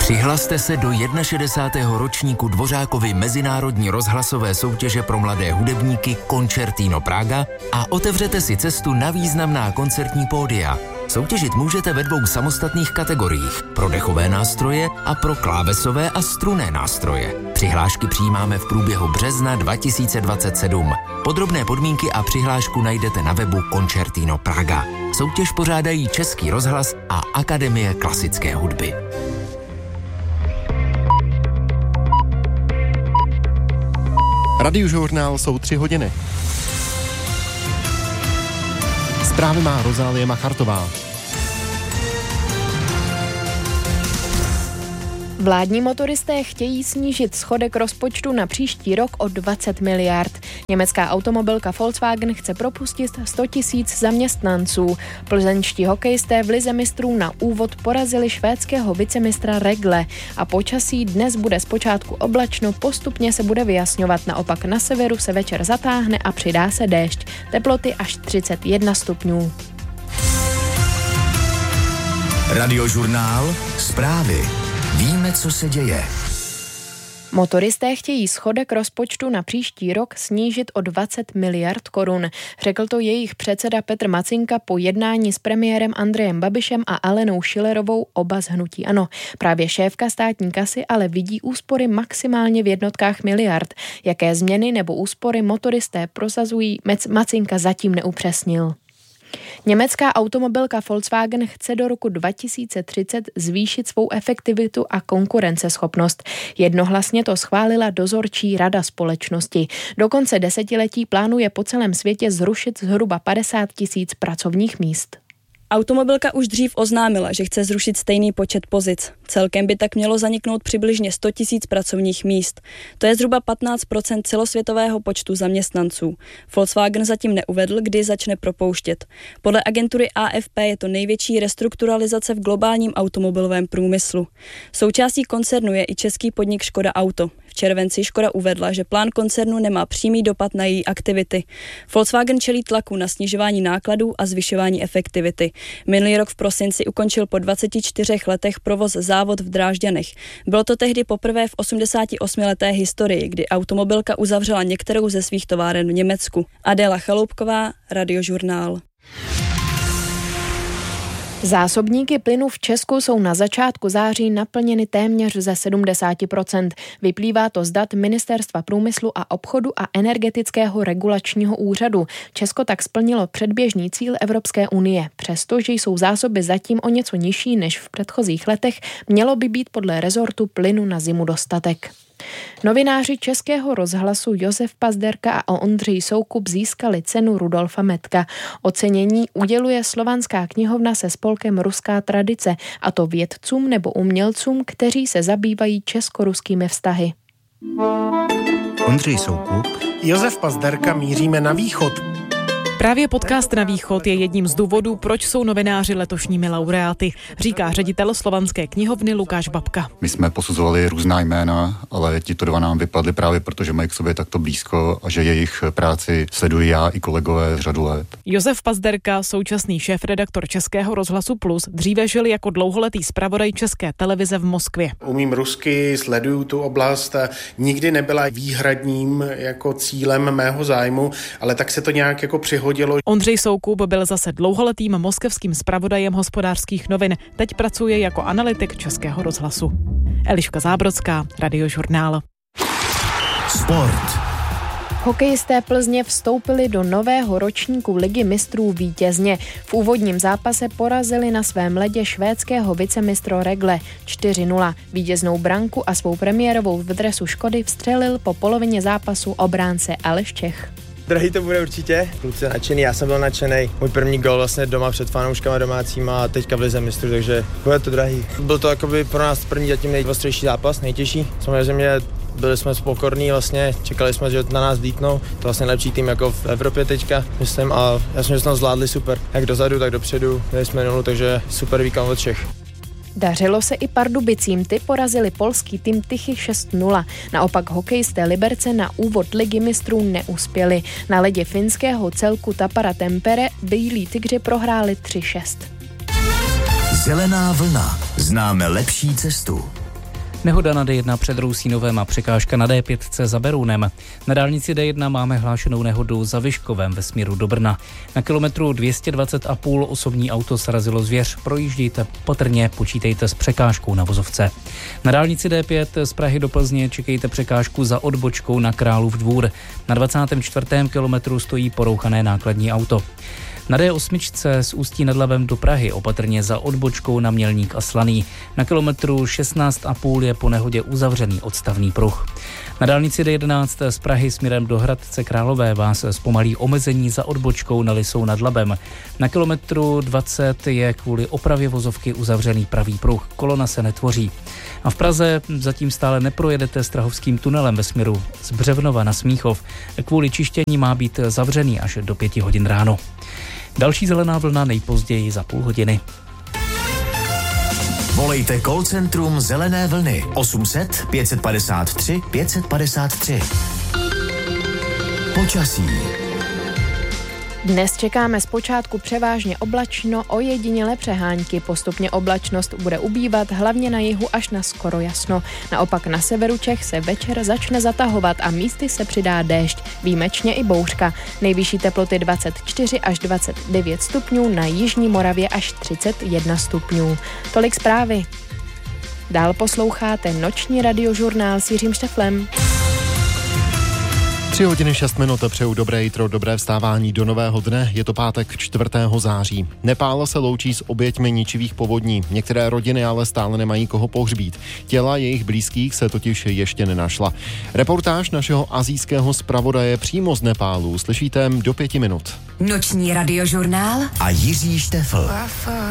Přihlaste se do 61. ročníku Dvořákovy mezinárodní rozhlasové soutěže pro mladé hudebníky Concertino Praga a otevřete si cestu na významná koncertní pódia. Soutěžit můžete ve 2 samostatných kategoriích, pro dechové nástroje a pro klávesové a strunné nástroje. Přihlášky přijímáme v průběhu března 2027. Podrobné podmínky a přihlášku najdete na webu Concertino Praga. Soutěž pořádají Český rozhlas a Akademie klasické hudby. Radiožurnál jsou 3 hodiny. Zprávy má Rozálie Machartová. Vládní motoristé chtějí snížit schodek rozpočtu na příští rok o 20 miliard. Německá automobilka Volkswagen chce propustit 100 000 zaměstnanců. Plzeňští hokejisté v lize mistrů na úvod porazili švédského vicemistra Rögle a počasí dnes bude zpočátku oblačno, postupně se bude vyjasňovat. Naopak na severu se večer zatáhne a přidá se déšť. Teploty až 31 stupňů. Radiožurnál, zprávy. Víme, co se děje. Motoristé chtějí schodek rozpočtu na příští rok snížit o 20 miliard korun. Řekl to jejich předseda Petr Macinka po jednání s premiérem Andrejem Babišem a Alenou Schillerovou, oba z hnutí ANO. Právě šéfka státní kasy ale vidí úspory maximálně v jednotkách miliard. Jaké změny nebo úspory motoristé prosazují, Macinka zatím neupřesnil. Německá automobilka Volkswagen chce do roku 2030 zvýšit svou efektivitu a konkurenceschopnost. Jednohlasně to schválila dozorčí rada společnosti. Do konce desetiletí plánuje po celém světě zrušit zhruba 50 000 pracovních míst. Automobilka už dřív oznámila, že chce zrušit stejný počet pozic. Celkem by tak mělo zaniknout přibližně 100 000 pracovních míst. To je zhruba 15% celosvětového počtu zaměstnanců. Volkswagen zatím neuvedl, kdy začne propouštět. Podle agentury AFP je to největší restrukturalizace v globálním automobilovém průmyslu. Součástí koncernu je i český podnik Škoda Auto. V červenci Škoda uvedla, že plán koncernu nemá přímý dopad na její aktivity. Volkswagen čelí tlaku na snižování nákladů a zvyšování efektivity. Minulý rok v prosinci ukončil po 24 letech provoz závod v Drážďanech. Bylo to tehdy poprvé v 88leté historii, kdy automobilka uzavřela některou ze svých továren v Německu. Adéla Chaloupková, Radiožurnál. Zásobníky plynu v Česku jsou na začátku září naplněny téměř ze 70%. Vyplývá to z dat Ministerstva průmyslu a obchodu a Energetického regulačního úřadu. Česko tak splnilo předběžný cíl Evropské unie. Přestože jsou zásoby zatím o něco nižší než v předchozích letech, mělo by být podle rezortu plynu na zimu dostatek. Novináři Českého rozhlasu Josef Pazderka a Ondřej Soukup získali cenu Rudolfa Metka. Ocenění uděluje Slovanská knihovna se spolkem Ruská tradice, a to vědcům nebo umělcům, kteří se zabývají česko-ruskými vztahy. Ondřej Soukup, Josef Pazderka, míříme na východ. Právě podcast Na východ je jedním z důvodů, proč jsou novináři letošními laureáty, říká ředitel Slovanské knihovny Lukáš Babka. My jsme posuzovali různá jména, ale tito dva nám vypadli právě protože mají k sobě takto blízko a že jejich práci sleduji já i kolegové řadu let. Josef Pazderka, současný šéfredaktor Českého rozhlasu Plus, dříve žil jako dlouholetý zpravodaj České televize v Moskvě. Umím rusky, sleduju tu oblast, nikdy nebyla výhradním jako cílem mého zájmu, ale tak se to nějak jako přihodilo. Ondřej Soukup byl zase dlouholetým moskevským zpravodajem Hospodářských novin. Teď pracuje jako analytik Českého rozhlasu. Eliška Zábrodská, Radiožurnál. Sport. Hokejisté Plzně vstoupili do nového ročníku Ligy mistrů vítězně. V úvodním zápase porazili na svém ledě švédského vicemistra Rögle 4-0. Vítěznou branku a svou premiérovou v dresu Škody vstřelil po polovině zápasu obránce Aleš Čech. Drahý to bude určitě, kluci nadšený, já jsem byl nadšený. Můj první gol vlastně doma před fanouškama domácíma a teďka v lize mistrů, takže bude to drahý. Byl to jakoby pro nás první zatím nejostřejší zápas, nejtěžší. Samozřejmě byli jsme spokorní, vlastně čekali jsme, že na nás vlítnou. To vlastně lepší tým jako v Evropě teďka, myslím, a já jsem, že jsme zvládli super. Jak dozadu, tak dopředu, měli jsme 0, takže super výkon od všech. Dařilo se i Pardubicím, ty porazili polský tým Tychy 6-0. Naopak hokejisté Liberce na úvod Ligy mistrů neuspěli. Na ledě finského celku Tappara Tampere bílí tygři prohráli 3-6. Zelená vlna. Známe lepší cestu. Nehoda na D1 před Rousínovem a překážka na D5 za Berounem. Na dálnici D1 máme hlášenou nehodu za Vyškovem ve směru do Brna. Na kilometru 220,5 osobní auto srazilo zvěř. Projíždějte patrně, počítejte s překážkou na vozovce. Na dálnici D5 z Prahy do Plzně čekejte překážku za odbočkou na Králův Dvůr. Na 24. kilometru stojí porouchané nákladní auto. Na D8 z Ústí nad Labem do Prahy opatrně za odbočkou na Mělník a Slaný. Na kilometru 16,5 je po nehodě uzavřený odstavný pruh. Na dálnici D11 z Prahy směrem do Hradce Králové vás zpomalí omezení za odbočkou na Lisou nad Labem. Na kilometru 20 je kvůli opravě vozovky uzavřený pravý pruh. Kolona se netvoří. A v Praze zatím stále neprojedete Strahovským tunelem ve směru z Břevnova na Smíchov. Kvůli čištění má být zavřený až do 5 hodin ráno. Další zelená vlna nejpozději za půl hodiny. Volejte call centrum Zelené vlny 800 553 553. Počasí. Dnes čekáme zpočátku převážně oblačno, ojedinělé přehánky. Postupně oblačnost bude ubývat, hlavně na jihu až na skoro jasno. Naopak na severu Čech se večer začne zatahovat a místy se přidá déšť, výjimečně i bouřka. Nejvyšší teploty 24 až 29 stupňů, na jižní Moravě až 31 stupňů. Tolik zprávy. Dál posloucháte noční radiožurnál s Jiřím Šteflem. 3 hodiny 6 minut, přeju dobré jitro, dobré vstávání do nového dne, je to pátek 4. září. Nepál se loučí s oběťmi ničivých povodní, některé rodiny ale stále nemají koho pohřbít. Těla jejich blízkých se totiž ještě nenašla. Reportáž našeho asijského zpravodaje přímo z Nepálu slyšíte do 5 minut. Noční radiožurnál a Jiří Štefl.